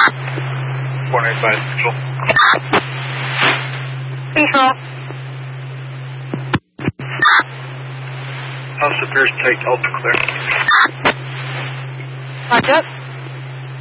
495 Control. Control. House appears to take Delta clear. Roger.